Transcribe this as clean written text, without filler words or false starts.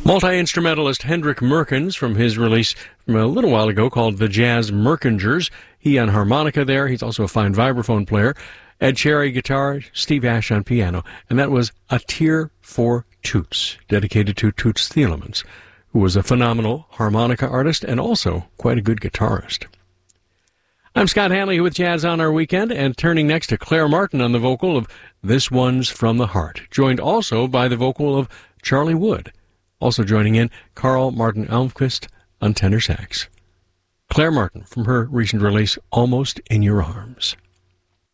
Multi-instrumentalist Hendrik Merkens from his release from a little while ago called The Jazz Merkingers. He on harmonica there. He's also a fine vibraphone player. Ed Cherry guitar, Steve Ash on piano. And that was A Tear for Toots, dedicated to Toots Thielemans, who was a phenomenal harmonica artist and also quite a good guitarist. I'm Scott Hanley with Jazz on Our Weekend, and turning next to Claire Martin on the vocal of This One's From the Heart, joined also by the vocal of Charlie Wood. Also joining in, Carl Martin Almquist on tenor sax. Claire Martin from her recent release, Almost in Your Arms.